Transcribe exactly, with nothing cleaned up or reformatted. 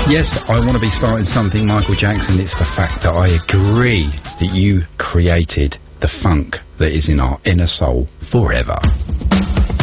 Yes, I want to be starting something, Michael Jackson. It's the fact that I agree that you created the funk that is in our inner soul forever.